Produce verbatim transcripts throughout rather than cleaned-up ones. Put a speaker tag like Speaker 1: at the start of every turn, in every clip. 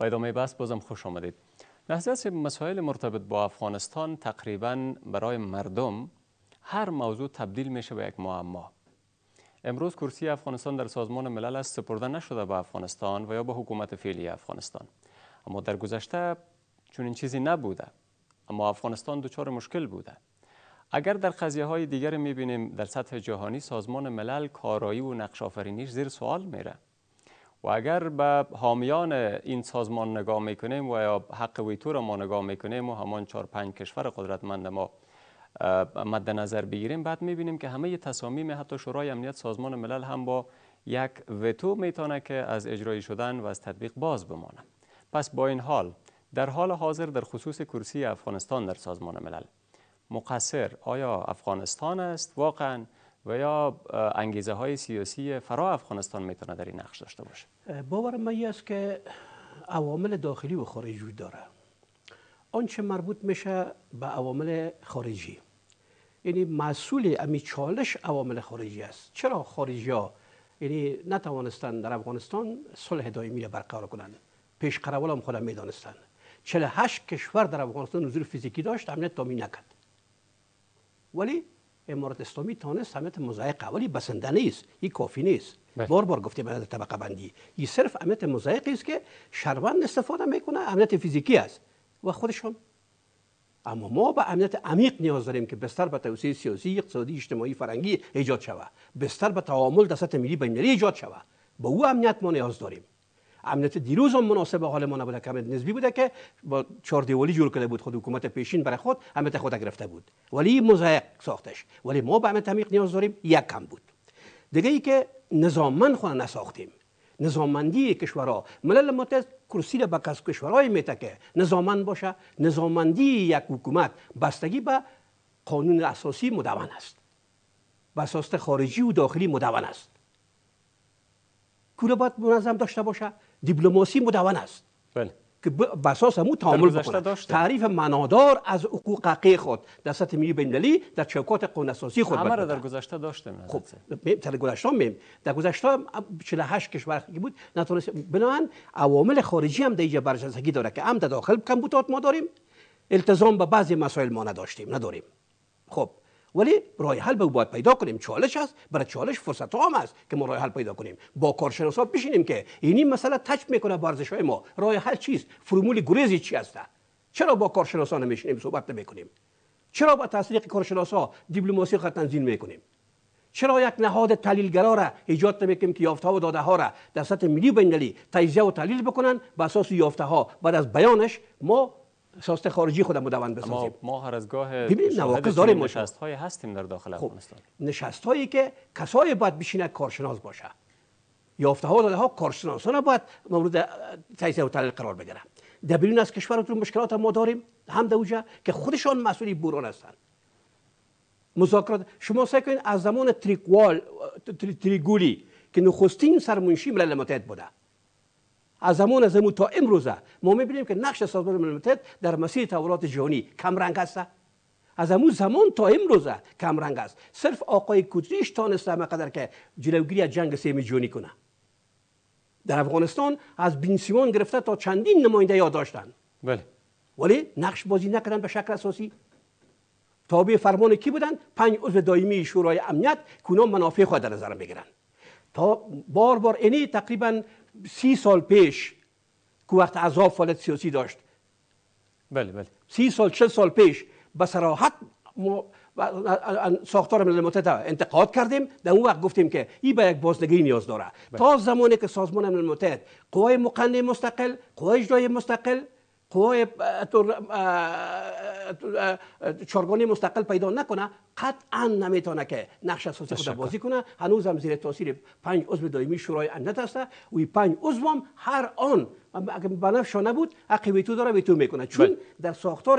Speaker 1: با ادامه بحث بازم خوش آمدید. نهضت مسائل مرتبط با افغانستان تقریبا برای مردم هر موضوع تبدیل میشه به یک معما. امروز کرسی افغانستان در سازمان ملل است سپرده نشده به افغانستان و یا به حکومت فعلی افغانستان. اما در گذشته چون این چیزی نبوده، اما افغانستان دچار مشکل بوده. اگر در قضیه های دیگر میبینیم در سطح جهانی سازمان ملل کارایی و نقش آفرینیش زیر سوال میره و اگر به حامیان این سازمان نگاه میکنیم و یا حق ویتو را ما نگاه میکنیم و همان چهار پنج کشور قدرتمند ما مد نظر بگیریم، بعد میبینیم که همه تصامیم حتی شورای امنیت سازمان ملل هم با یک ویتو میتونه که از اجرایی شدن و از تطبیق باز بمانه. پس با این حال در حال حاضر در خصوص کرسی افغانستان در سازمان ملل مقصر آیا افغانستان است واقعا و یا انگیزه های سیاسی فرا افغانستان میتونه در این نقش داشته باشه؟
Speaker 2: باور من است که عوامل داخلی و خارجی وجود داره. آنچه مربوط میشه به عوامل خارجی، یعنی مسئول امی چالش عوامل خارجی است. چرا خارجی ها یعنی نتوانستند در افغانستان صلح دائمی را برقرار کنند؟ پیش قراول هم خودم میدانستند. چهل و هشت کشور در افغانستان حضور فیزیکی داشت، امنیت تامین نکرد. ولی امارات اسلامی تانست امنیت مضایقه، ولی بسنده نیست، این کافی نیست. بار بار گفتیم امنیت طبقه بندی، این صرف امنیت مضایقه است که شهروند استفاده میکنه، امنیت فیزیکی است و خودشون. اما ما به امنیت عمیق نیاز داریم که بستر به توسعه سیاسی، اقتصادی، اجتماعی، فرهنگی ایجاد شود، بستر به تعامل در سطح ملی بین‌المللی ایجاد شود. به او امنیت ما نیاز داریم. امنیت دیروز هم مناسب حال ما نبوده که امنیت نسبی بوده که با چهار دیوالی جور کرده بود خود حکومت پیشین برای خود امنیت خود گرفته بود، ولی مضایق ساختش. ولی ما به امنیت عمیق نیاز داریم. یک کم بود. دیگه ای که نظاممند خود نساختیم. نظاممندی کشورها، ملل متحد کرسی را به کشورهای میده که نظاممند باشه. نظاممندی یک حکومت بستگی به قانون اساسی مدون است، به اساس خارجی و داخلی مدون است. کوره باید منظم داشته باشه، دیپلماسی مدون است.
Speaker 1: بله.
Speaker 2: که به اساس همون تعامل بکنه. تعریف معنادار از حقوق حقیقی خود در سطح ملی بین‌المللی در چوکات قانون اساسی خود
Speaker 1: همه را در گذشته داشتیم.
Speaker 2: خب در گذشته میم در گذشته چهل و هشت کشور که بود نتونست. بنابراین عوامل خارجی هم در اینجا برجستگی داره که هم در داخل کمبودات ما داریم، التزام به بعضی مسائل ما نداشتیم نداریم. خب ولی راه حل به باید پیدا کنیم. چالش است، برای چالش فرصت هم است که ما راه حل پیدا کنیم. با کارشناسا بشینیم که این مسئله تچ میکنه با ارزش‌های ما. راه حل چیست؟ فرمول گریزی چی است؟ چرا با کارشناسا نمیشینیم صحبت نمیکنیم؟ چرا با تصدیق کارشناسا دیپلماسی خط تنظیم میکنیم؟ چرا یک نهاد تحلیلگرا را ایجاد نمیکنیم که یافته ها و داده ها را در سطح ملی بین‌المللی تجزیه و تحلیل بکنن، بر اساس یافته ها بعد از بیانش ما سیاست خارجی خودمون مدون بسازیم؟
Speaker 1: اما ما هر از گاه
Speaker 2: ببینید نواقص داریم،
Speaker 1: نشست‌های هستیم در داخل
Speaker 2: خب.
Speaker 1: افغانستان.
Speaker 2: نشست‌هایی که کسایی باید بشینه کارشناس باشه، یافته ها و داده ها کارشناسان باید مورد تجزیه و تحلیل قرار بگیرن. در بیرون از کشوراتون مشکلات ما داریم هم در اوجه که خودشان مسئولی بحران هستند. مذاکرات شما سعی کنید از زمان تریکوال تریگولی که نخستین سرمنشی ملل متحد بوده، از زمان از زمان تا امروزه ما می‌بینیم که نقش سازمان ملل متحد در مسیر تحولات جهانی کم رنگ است. از همون زمان تا امروزه کم رنگ است. صرف آقای کوتریش تانسته همقدر که جلوگیری از جنگ سوم جهانی کنه. در افغانستان از بن سیمون گرفته تا چندین نماینده یاد داشتن.
Speaker 1: بله.
Speaker 2: ولی نقش بازی نکردن به شکل اساسی. تابع فرمان کی بودن؟ پنج عضو دائمی شورای امنیت که اونا منافع خود در نظر میگیرن. تا بار بار اینی تقریبا سی سال پیش که وقت عذاب فعالیت سیاسی داشت،
Speaker 1: بله بله
Speaker 2: سی سال چل سال پیش به صراحت ساختار ملل متحد انتقاد کردیم. در اون وقت گفتیم که این به یک بازنگری نیاز داره. بله. تا زمانی که سازمان ملل متحد قوای مقننه مستقل، قوای اجرایی مستقل، قوای چارگانه مستقل پیدا نکنه، قطعا نمیتونه که نقش اساسی خود بازی کنه. هنوز هم زیر تاثیر پنج عضو دائمی شورای امنیت هست و این پنج عضو هم هر آن اگه بنفش نبود حق ویتو داره، ویتو میکنه. چون بل. در ساختار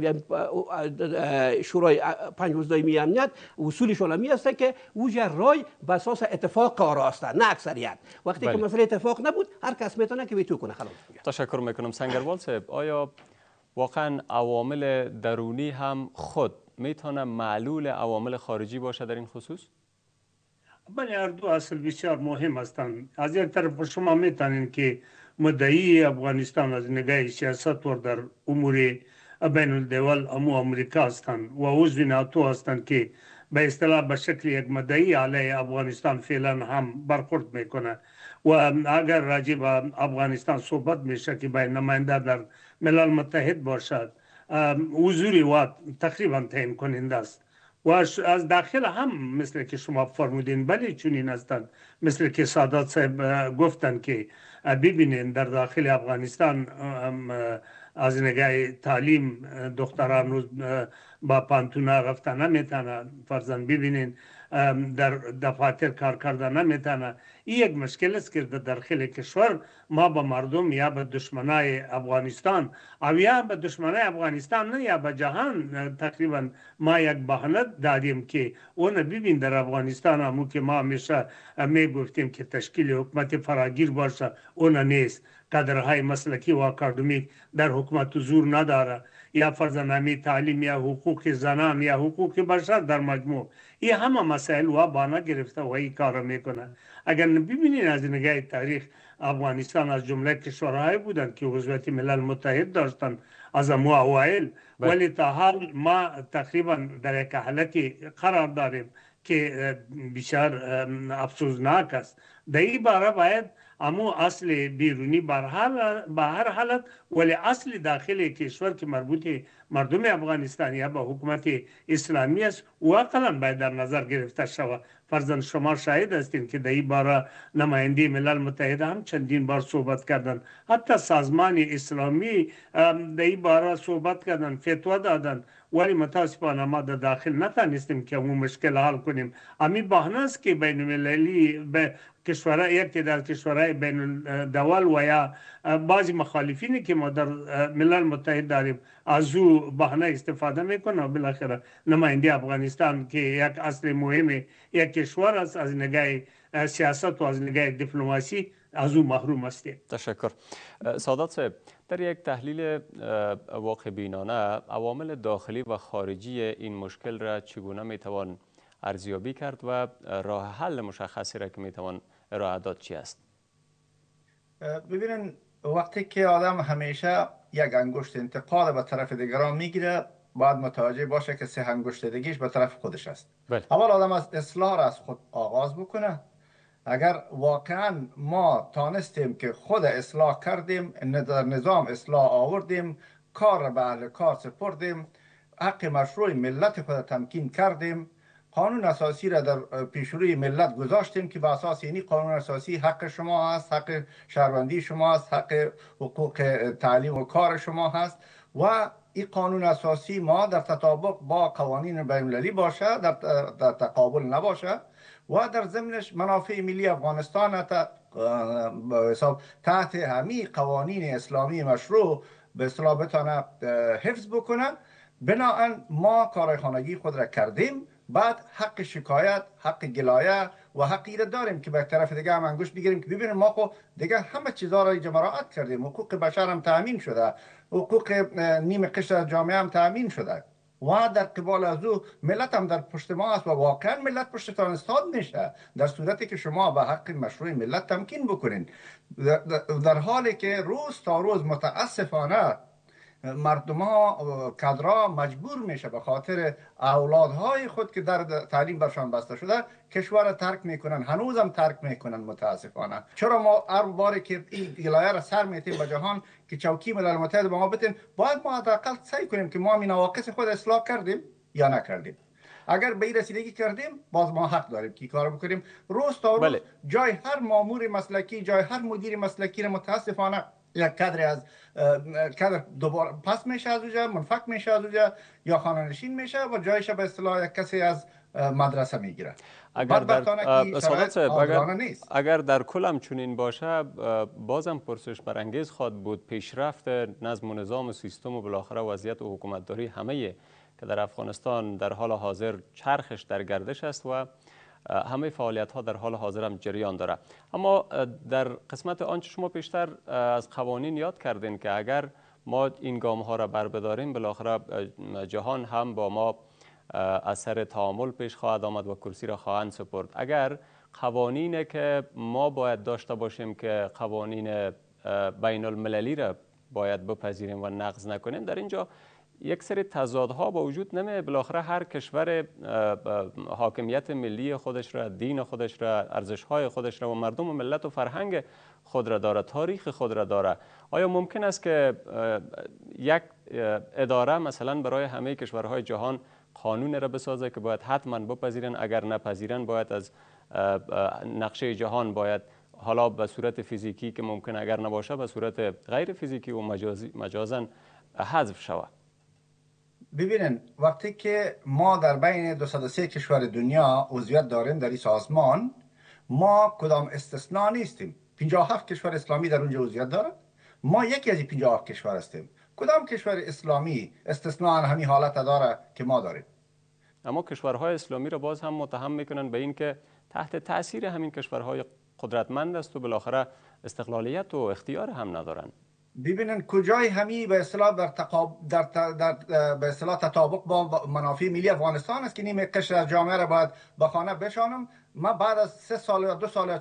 Speaker 2: شورای پنج عضو دائمی امنیت اصولش عالمی است که وجه رای به اساس اتفاق قرار است، نه اکثریت. وقتی بل. که مسئله اتفاق نبود هر کس میتونه که ویتو کنه. خلاص.
Speaker 1: تشکر میکنم. سنگروال صاحب، آیا واقعا عوامل درونی هم خود میتونه معلول عوامل خارجی باشه در این خصوص؟
Speaker 3: بله، هر دو اصل بسیار مهم هستند. از یک طرف شما میتونید که مدعی افغانستان از نگاه سیاست و در امور بین الدول امو امریکا هستند و عضو ناتو هستند که به اصطلاح به شکل یک مدعی علیه افغانستان فعلا هم برخورد میکنه و اگر راجع به افغانستان صحبت میشه که باید نماینده در ملل متحد باشد، حضوری و تقریبا تعیین کننده است و از داخل هم مثل که شما فرمودین بله چنین هستند، مثل که سادات صاحب گفتن که ببینین در داخل افغانستان از نگاه تعلیم دختران روز با پانتونا رفتن نمیتونن، فرزن ببینین در دفاتر کار کردن نمیتونن. این یک مشکل است که در داخل کشور ما با مردم یا به دشمنای افغانستان او یا به دشمنای افغانستان نه یا به جهان تقریبا ما یک بهانه دادیم که اون ببین در افغانستان همون که ما همیشه می گفتیم که تشکیل حکومت فراگیر باشه اون نیست، کادرهای مسلکی و اکادمیک در حکومت حضور نداره، یا فرزنامی تعلیم یا حقوق زنان یا حقوق بشر در مجموع، این همه مسائل و بانه گرفته و این کار میکنه. اگر ببینید از نگاه تاریخ افغانستان از جمله کشورهای بودند که عضویت ملل متحد داشتند از امو اوائل، ولی تا حال ما تقریبا در یک حالتی قرار داریم که بسیار افسوسناک است. در این باره باید امو اصل بیرونی به هر حالت ولی اصل داخل کشور که مربوط مردم افغانستان یا به حکومت اسلامی است واقعا باید در نظر گرفته شود. فرزند شما شاهد هستین که در این باره نماینده ملل متحد هم چندین بار صحبت کردن، حتی سازمان اسلامی در این باره صحبت کردن، فتوا دادن، ولی متاسفانه ما در داخل نتانستیم که اون مشکل حل کنیم. همین بهانه است که بین المللی به کشورهای یک در کشورهای بین الدول و یا بعضی مخالفینی که ما در ملل متحد داریم از او بهانه استفاده میکنه و بالاخره نماینده افغانستان که یک اصل مهم یک کشور است از نگاه سیاست و از نگاه دیپلماسی از او محروم است.
Speaker 1: تشکر. سادات صاحب، در یک تحلیل واقع بینانه عوامل داخلی و خارجی این مشکل را چگونه میتوان ارزیابی کرد و راه حل مشخصی را که میتوان ارائه داد چی است؟
Speaker 4: ببینن وقتی که آدم همیشه یک انگشت انتقاد به طرف دیگران میگیره باید متوجه باشه که سه انگشت دیگیش به طرف خودش است. بله. اول آدم از اصلاح را از خود آغاز بکنه. اگر واقعا ما تانستیم که خود اصلاح کردیم، در نظام اصلاح آوردیم، کار را به اهل کار سپردیم، حق مشروع ملت خود تمکین کردیم، قانون اساسی را در پیش روی ملت گذاشتیم که به اساس یعنی قانون اساسی حق شما هست، حق شهروندی شما هست، حق حقوق تعلیم و کار شما هست و این قانون اساسی ما در تطابق با قوانین بین المللی باشه، در, در تقابل نباشه و در ضمنش منافع ملی افغانستان به حساب تحت همین قوانین اسلامی مشروع به اصطلاح بتونه حفظ بکنه. بنابراین ما کار خانگی خود را کردیم، بعد حق شکایت، حق گلایه و حقی را داریم که به طرف دیگه هم انگوش بگیریم که ببینیم ما خو دیگه همه چیزا را مراعات کردیم، حقوق بشر هم تامین شده، حقوق نیم قشر جامعه هم تامین شده و در قبال از او ملت هم در پشت ما است و واقعا ملت پشتتان استاد میشه در صورتی که شما به حق مشروع ملت تمکین بکنین. در حالی که روز تا روز متاسفانه مردم ها کادرها مجبور میشه به خاطر اولادهای خود که در تعلیم برشان بسته شده کشور را ترک میکنن، هنوزم ترک میکنن متاسفانه. چرا ما هر باری که این گلایه را سر میتیم به جهان که چوکی ملل متحد به ما بتین، باید ما حداقل سعی کنیم که ما این نواقص خود اصلاح کردیم یا نکردیم. اگر به این رسیدگی کردیم باز ما حق داریم که کار بکنیم. روز تا روز بله. جای هر مامور مسلکی، جای هر مدیر مسلکی را متاسفانه یک کادر از کادر دوباره پس میشه از اونجا، منفک میشه از اونجا یا خانه نشین میشه و جایش به اصطلاح یک کسی از مدرسه میگیره.
Speaker 1: اگر در اگر, اگر در کل هم چنین باشه بازم پرسش برانگیز خواهد بود پیشرفت نظم و نظام و سیستم و بالاخره وضعیت و حکومتداری همه که در افغانستان در حال حاضر چرخش در گردش است و همه فعالیت ها در حال حاضر هم جریان داره. اما در قسمت آنچه شما پیشتر از قوانین یاد کردین که اگر ما این گام ها را بر بداریم بالاخره جهان هم با ما از سر تعامل پیش خواهد آمد و کرسی را خواهند سپرد. اگر قوانینی که ما باید داشته باشیم که قوانین بین المللی را باید بپذیریم و نقض نکنیم، در اینجا یک سری تضادها با وجود نمیه. بالاخره هر کشور حاکمیت ملی خودش را، دین خودش را، ارزش‌های خودش را و مردم و ملت و فرهنگ خود را داره، تاریخ خود را داره. آیا ممکن است که یک اداره مثلا برای همه کشورهای جهان قانون را بسازه که باید حتما بپذیرن، اگر نپذیرن باید از نقشه جهان باید حالا به صورت فیزیکی که ممکن اگر نباشه به صورت غیر فیزیکی و مجازی مجازاً حذف شود؟
Speaker 4: ببینن وقتی که ما در بین دویست و سه کشور دنیا عضویت داریم در این سازمان، ما کدام استثناء نیستیم. پنجاه و هفت کشور اسلامی در اونجا عضویت داره، ما یکی از این پنجاه و هفت کشور هستیم. کدام کشور اسلامی استثناء همین حالت داره که ما داریم؟
Speaker 1: اما کشورهای اسلامی را باز هم متهم میکنن به این که تحت تاثیر همین کشورهای قدرتمند است و بالاخره استقلالیت و اختیار هم ندارن.
Speaker 4: ببینن کجای همی به اصطلاح در تقاب در, در به اصطلاح تطابق با منافع ملی افغانستان است که نیم قشر از جامعه را باید به خانه بشانم. ما بعد از سه سال یا دو سال یا